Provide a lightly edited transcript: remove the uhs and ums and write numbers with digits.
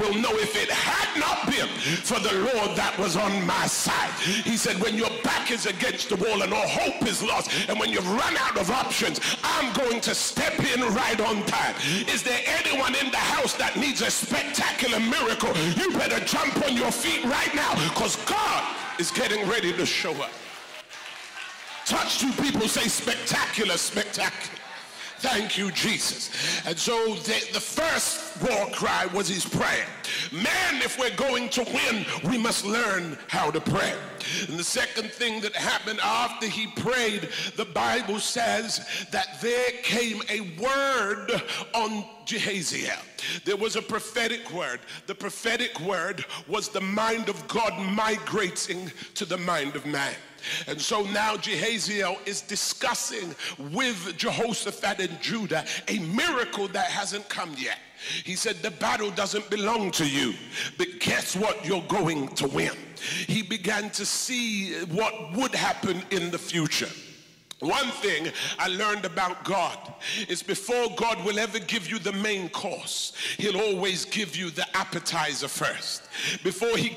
will know if it had not been for the Lord that was on my side. He said, when your back is against the wall and all hope is lost, and when you've run out of options, I'm going to step in right on time. Is there anyone in the house that needs a spectacular miracle? You better jump on your feet right now, because God is getting ready to show up. Touch two people, say spectacular, spectacular. Thank you, Jesus. And so the first war cry was his prayer. Man, if we're going to win, we must learn how to pray. And the second thing that happened after he prayed, the Bible says that there came a word on Jehaziel. There was a prophetic word. The prophetic word was the mind of God migrating to the mind of man. And so now Jehaziel is discussing with Jehoshaphat and Judah a miracle that hasn't come yet. He said, the battle doesn't belong to you, but guess what? You're going to win. He began to see what would happen in the future. One thing I learned about God is before God will ever give you the main course, he'll always give you the appetizer first. Before he